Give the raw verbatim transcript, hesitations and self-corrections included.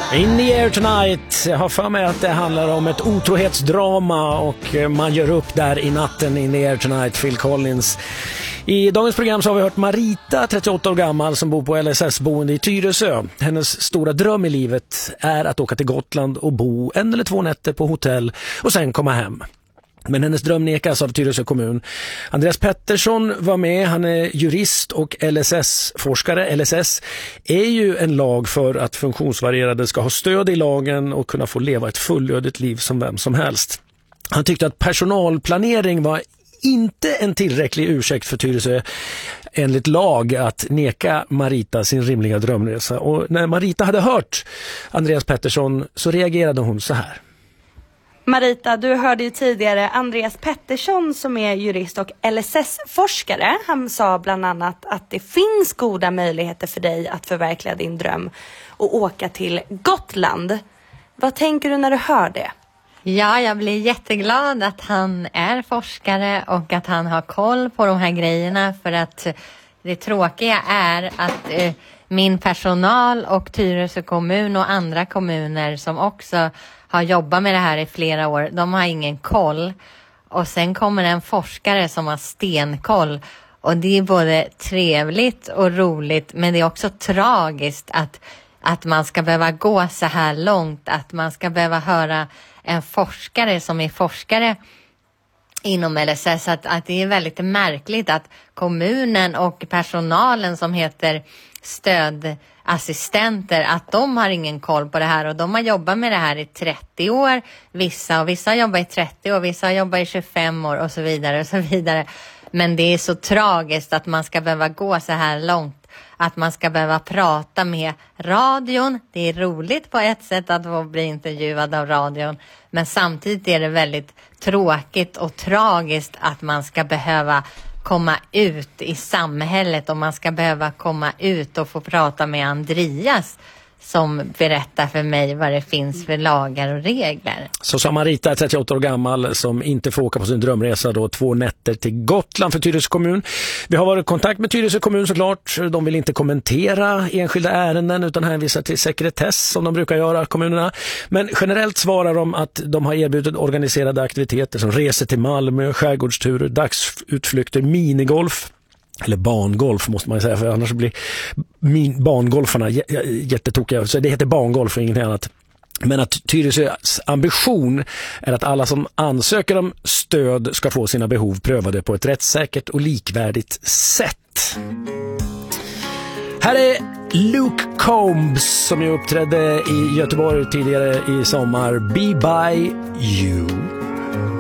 In the air tonight. Jag har för mig att det handlar om ett otrohetsdrama och man gör upp där i natten. In the air tonight, Phil Collins. I dagens program så har vi hört Marita, trettioåtta år gammal, som bor på L S S-boende i Tyresö. Hennes stora dröm i livet är att åka till Gotland och bo en eller två nätter på hotell och sen komma hem. Men hennes dröm nekas av Tyresö kommun. Andreas Pettersson var med. Han är jurist och L S S-forskare. L S S är ju en lag för att funktionsvarierade ska ha stöd i lagen och kunna få leva ett fullödigt liv som vem som helst. Han tyckte att personalplanering var inte en tillräcklig ursäkt för Tyresö enligt lag att neka Marita sin rimliga drömresa. Och när Marita hade hört Andreas Pettersson så reagerade hon så här. Marita, du hörde ju tidigare Andreas Pettersson som är jurist och L S S-forskare. Han sa bland annat att det finns goda möjligheter för dig att förverkliga din dröm och åka till Gotland. Vad tänker du när du hör det? Ja, jag blir jätteglad att han är forskare och att han har koll på de här grejerna, för att det tråkiga är att eh, min personal och Tyresö kommun och andra kommuner som också har jobbat med det här i flera år, de har ingen koll. Och sen kommer en forskare som har stenkoll. Och det är både trevligt och roligt, men det är också tragiskt att, att man ska behöva gå så här långt. Att man ska behöva höra en forskare som är forskare inom L S S. Att, att det är väldigt märkligt att kommunen och personalen som heter stödassistenter, att de har ingen koll på det här, och de har jobbat med det här i trettio år, vissa och vissa jobbar i trettio år, vissa jobbar i tjugofem år och så vidare och så vidare. Men det är så tragiskt att man ska behöva gå så här långt, att man ska behöva prata med radion. Det är roligt på ett sätt att få bli intervjuad av radion, men samtidigt är det väldigt tråkigt och tragiskt att man ska behöva komma ut i samhället, och man ska behöva komma ut och få prata med Andreas som berättar för mig vad det finns för lagar och regler. Så sa Marita, trettioåtta år gammal, som inte får åka på sin drömresa då, två nätter till Gotland för Tyresö kommun. Vi har varit i kontakt med Tyresö kommun såklart. De vill inte kommentera enskilda ärenden utan hänvisar till sekretess som de brukar göra, kommunerna. Men generellt svarar de att de har erbjudit organiserade aktiviteter som resor till Malmö, skärgårdsturer, dagsutflykter, minigolf. Eller bangolf måste man säga, för annars blir min, bangolfarna j- jättetokiga. Så det heter bangolf och inget annat. Men att Tyresös ambition är att alla som ansöker om stöd ska få sina behov prövade på ett rättssäkert och likvärdigt sätt. Här är Luke Combs som ju uppträdde i Göteborg tidigare i sommar. Be by you.